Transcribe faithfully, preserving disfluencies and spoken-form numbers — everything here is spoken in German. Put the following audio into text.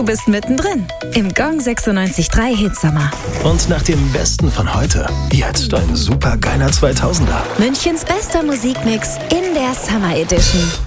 bist mittendrin im Gong sechsundneunzig Komma drei Hitsommer. Und nach dem Besten von heute, jetzt ein supergeiler zweitausender. Münchens bester Musikmix in der Summer Edition.